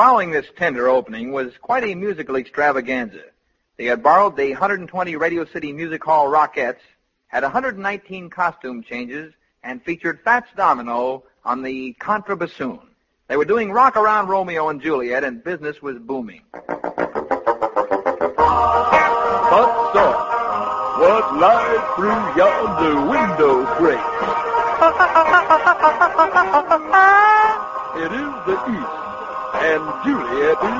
Following this tender opening was quite a musical extravaganza. They had borrowed the 120 Radio City Music Hall Rockettes, had 119 costume changes, and featured Fats Domino on the contrabassoon. They were doing Rock Around Romeo and Juliet, and business was booming. But son, what lies through yonder window grate? It is the east, and Juliet is